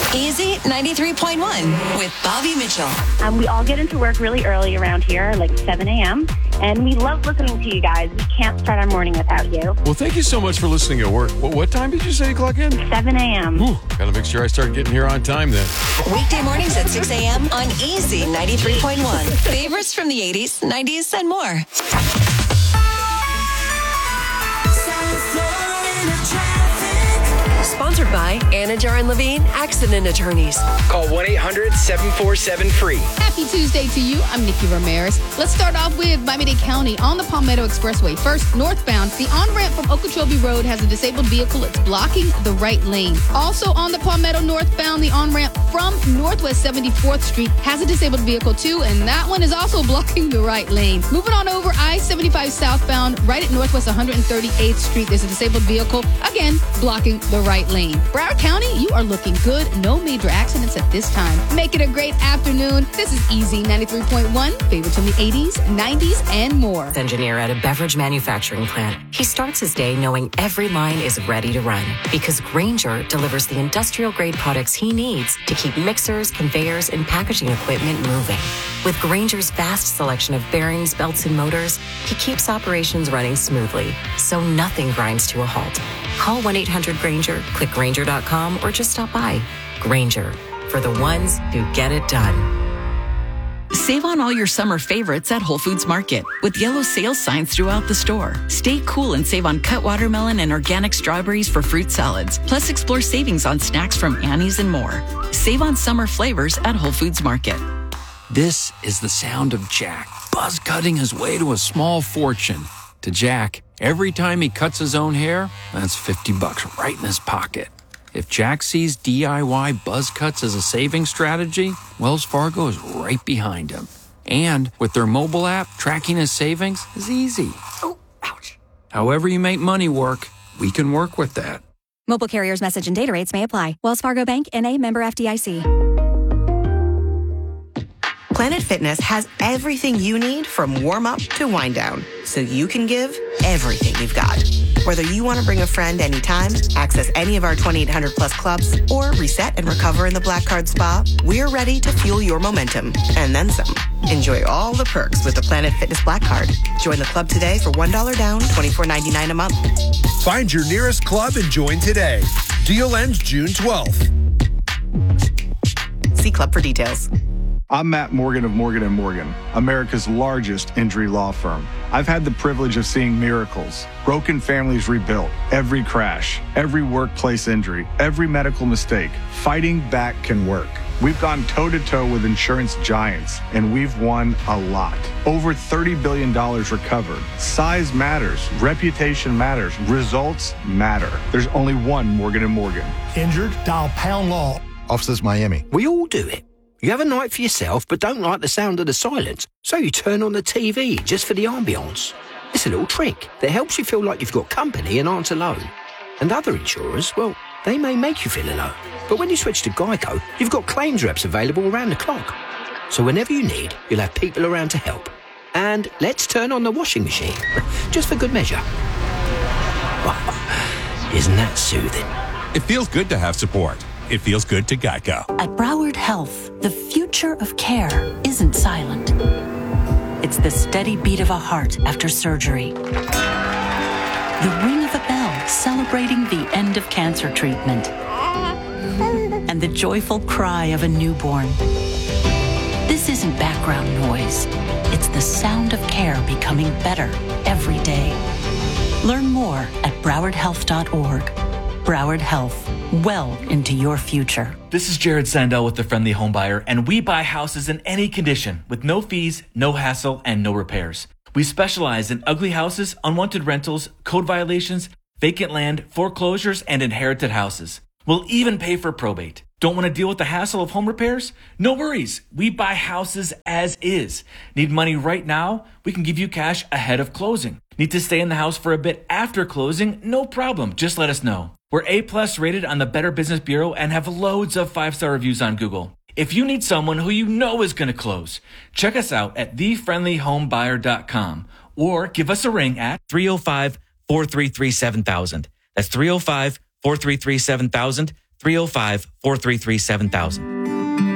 Easy 93.1 with Bobby Mitchell. We all get into work really early around here, like 7 a.m., and we love listening to you guys. We can't start our morning without you. Well, thank you so much for listening at work. What time did you say you clock in? 7 a.m. Gotta make sure I start getting here on time then. Weekday mornings at 6 a.m. on Easy 93.1. Favorites from the 80s, 90s, and more. Sponsored by Anajar and Levine Accident Attorneys. Call 1-800-747-FREE. Happy Tuesday to you. I'm Nikki Ramirez. Let's start off with Miami-Dade County on the Palmetto Expressway. First, northbound, the on-ramp from Okeechobee Road has a disabled vehicle. It's blocking the right lane. Also on the Palmetto northbound, the on-ramp from Northwest 74th Street has a disabled vehicle too, and that one is also blocking the right lane. Moving on over I-75 southbound, right at Northwest 138th Street, there's a disabled vehicle, again, blocking the right lane. Broward County, you are looking good. No major accidents at this time. Make it a great afternoon. This is Easy 93.1. Favorites from the 80s, 90s, and more. Engineer at a beverage manufacturing plant. He starts his day knowing every line is ready to run because Grainger delivers the industrial-grade products he needs to keep mixers, conveyors, and packaging equipment moving. With Grainger's vast selection of bearings, belts, and motors, he keeps operations running smoothly, so nothing grinds to a halt. Call 1-800-GRAINGER, click Grainger.com, or just stop by. Grainger, for the ones who get it done. Save on all your summer favorites at Whole Foods Market with yellow sales signs throughout the store. Stay cool and save on cut watermelon and organic strawberries for fruit salads. Plus, explore savings on snacks from Annie's and more. Save on summer flavors at Whole Foods Market. This is the sound of Jack, buzz cutting his way to a small fortune. To Jack, every time he cuts his own hair, that's $50 right in his pocket. If Jack sees DIY buzz cuts as a saving strategy, Wells Fargo is right behind him. And with their mobile app, tracking his savings is easy. Oh, ouch. However you make money work, we can work with that. Mobile carriers' message and data rates may apply. Wells Fargo Bank, N.A., member FDIC. Planet Fitness has everything you need from warm-up to wind-down, so you can give everything you've got. Whether you want to bring a friend anytime, access any of our 2,800-plus clubs, or reset and recover in the Black Card Spa, we're ready to fuel your momentum, and then some. Enjoy all the perks with the Planet Fitness Black Card. Join the club today for $1 down, $24.99 a month. Find your nearest club and join today. Deal ends June 12th. See club for details. I'm Matt Morgan of Morgan & Morgan, America's largest injury law firm. I've had the privilege of seeing miracles, broken families rebuilt, every crash, every workplace injury, every medical mistake. Fighting back can work. We've gone toe-to-toe with insurance giants, and we've won a lot. Over $30 billion recovered. Size matters. Reputation matters. Results matter. There's only one Morgan & Morgan. Injured? Dial Pound Law. Offices Miami. We all do it. You have a night for yourself but don't like the sound of the silence, so you turn on the TV just for the ambience. It's a little trick that helps you feel like you've got company and aren't alone. And other insurers, well, they may make you feel alone. But when you switch to Geico, you've got claims reps available around the clock. So whenever you need, you'll have people around to help. And let's turn on the washing machine, just for good measure. Isn't that soothing? It feels good to have support. It feels good to Geico. At Broward Health, the future of care isn't silent. It's the steady beat of a heart after surgery. The ring of a bell celebrating the end of cancer treatment. And the joyful cry of a newborn. This isn't background noise. It's the sound of care becoming better every day. Learn more at browardhealth.org. Broward Health, well into your future. This is Jared Sandell with The Friendly Home Buyer, and we buy houses in any condition with no fees, no hassle, and no repairs. We specialize in ugly houses, unwanted rentals, code violations, vacant land, foreclosures, and inherited houses. We'll even pay for probate. Don't want to deal with the hassle of home repairs? No worries. We buy houses as is. Need money right now? We can give you cash ahead of closing. Need to stay in the house for a bit after closing? No problem. Just let us know. We're A+ rated on the Better Business Bureau and have loads of 5-star reviews on Google. If you need someone who you know is going to close, check us out at thefriendlyhomebuyer.com or give us a ring at 305-433-7000. That's 305-433-7000. 305-433-7000.